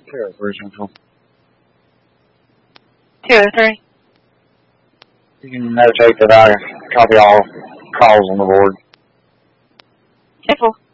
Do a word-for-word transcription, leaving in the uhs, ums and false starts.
Two oh three Central. two oh three. You can notate that I copy all calls on the board. Careful.